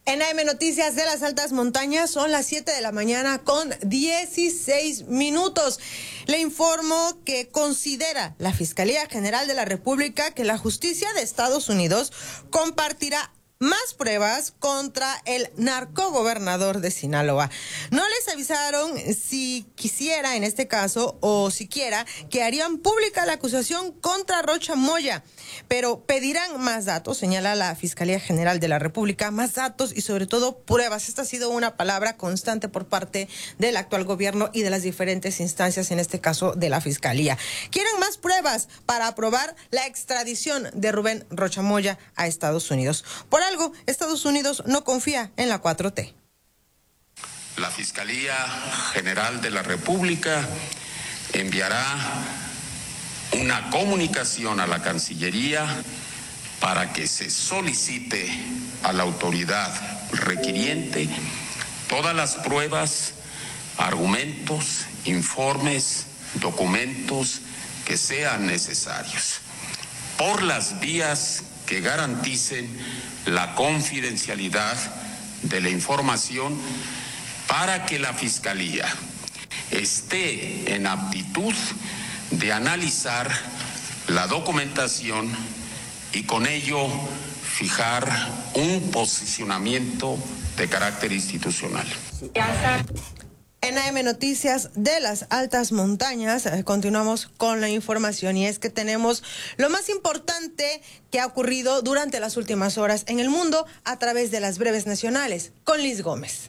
En AM Noticias de las Altas Montañas son las 7 de la mañana con 16 minutos. Le informo que considera la Fiscalía General de la República que la justicia de Estados Unidos compartirá más pruebas contra el narcogobernador de Sinaloa. No les avisaron si quisiera, en este caso, o siquiera, que harían pública la acusación contra Rocha Moya, pero pedirán más datos, señala la Fiscalía General de la República, más datos y sobre todo pruebas. Esta ha sido una palabra constante por parte del actual gobierno y de las diferentes instancias, en este caso de la Fiscalía. Quieren más pruebas para aprobar la extradición de Rubén Rocha Moya a Estados Unidos. Por algo, Estados Unidos no confía en la 4T. La Fiscalía General de la República enviará una comunicación a la Cancillería para que se solicite a la autoridad requiriente todas las pruebas, argumentos, informes, documentos que sean necesarios, por las vías que garanticen la confidencialidad de la información, para que la Fiscalía esté en aptitud de analizar la documentación y con ello fijar un posicionamiento de carácter institucional. En AM Noticias de las Altas Montañas continuamos con la información, y es que tenemos lo más importante que ha ocurrido durante las últimas horas en el mundo a través de las breves nacionales con Liz Gómez.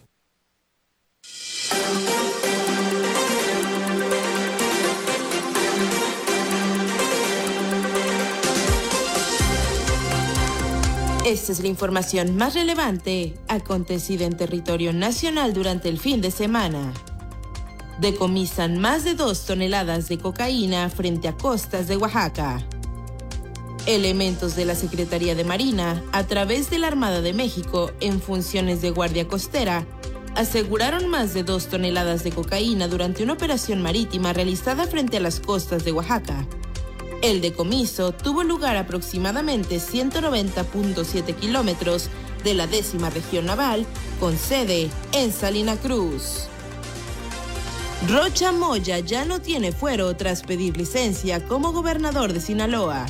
Esta es la información más relevante acontecida en territorio nacional durante el fin de semana. Decomisan más de 2 toneladas de cocaína frente a costas de Oaxaca. Elementos de la Secretaría de Marina, a través de la Armada de México en funciones de guardia costera, aseguraron más de 2 toneladas de cocaína durante una operación marítima realizada frente a las costas de Oaxaca. El decomiso tuvo lugar aproximadamente 190.7 kilómetros de la 10ª región naval, con sede en Salina Cruz. Rocha Moya ya no tiene fuero tras pedir licencia como gobernador de Sinaloa.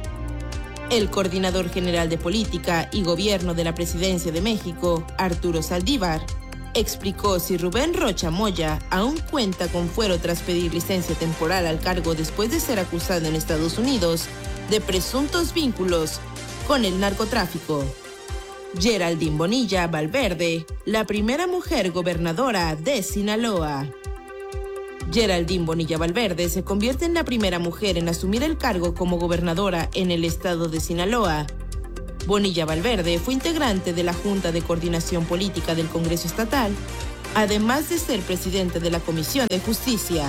El coordinador general de Política y Gobierno de la Presidencia de México, Arturo Saldívar, explicó si Rubén Rocha Moya aún cuenta con fuero tras pedir licencia temporal al cargo después de ser acusado en Estados Unidos de presuntos vínculos con el narcotráfico. Geraldine Bonilla Valverde, la primera mujer gobernadora de Sinaloa. Geraldine Bonilla Valverde se convierte en la primera mujer en asumir el cargo como gobernadora en el estado de Sinaloa. Bonilla Valverde fue integrante de la Junta de Coordinación Política del Congreso Estatal, además de ser presidente de la Comisión de Justicia.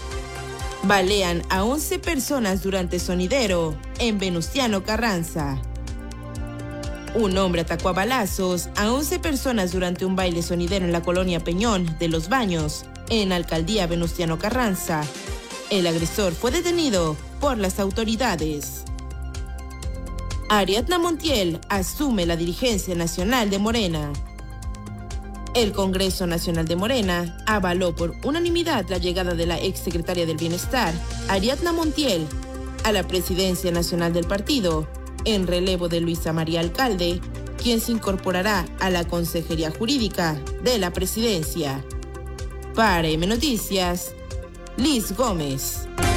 Balean a 11 personas durante sonidero en Venustiano Carranza. Un hombre atacó a balazos a 11 personas durante un baile sonidero en la colonia Peñón de Los Baños, en Alcaldía Venustiano Carranza. El agresor fue detenido por las autoridades. Ariadna Montiel asume la dirigencia nacional de Morena. El Congreso Nacional de Morena avaló por unanimidad la llegada de la exsecretaria del Bienestar, Ariadna Montiel, a la presidencia nacional del partido, en relevo de Luisa María Alcalde, quien se incorporará a la Consejería Jurídica de la Presidencia. Para AM Noticias, Liz Gómez.